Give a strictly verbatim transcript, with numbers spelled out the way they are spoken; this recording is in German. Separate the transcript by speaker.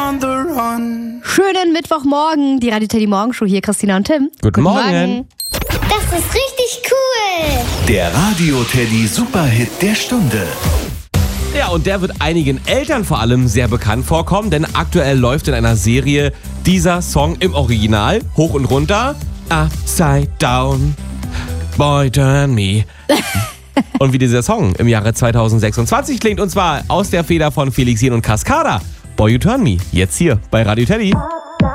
Speaker 1: on the run.
Speaker 2: Schönen Mittwochmorgen, die Radio Teddy Morgenshow hier, Christina und Tim.
Speaker 3: Guten, Guten Morgen. Morgen.
Speaker 4: Das ist richtig cool.
Speaker 1: Der Radio Teddy Superhit der Stunde.
Speaker 3: Ja, und der wird einigen Eltern vor allem sehr bekannt vorkommen, denn aktuell läuft in einer Serie dieser Song im Original hoch und runter. Upside down, boy turn me. Und wie dieser Song im Jahre zweitausendsechsundzwanzig klingt, und zwar aus der Feder von Felix Jähn und Cascada. Boy You Turn Me, jetzt hier bei Radio Teddy.